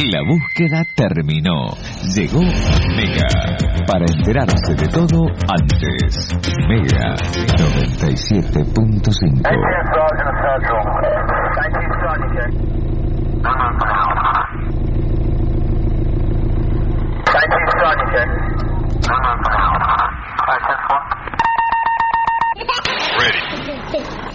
La búsqueda terminó. Llegó Mega. Para enterarse de todo antes. Mega 97.5. Ready.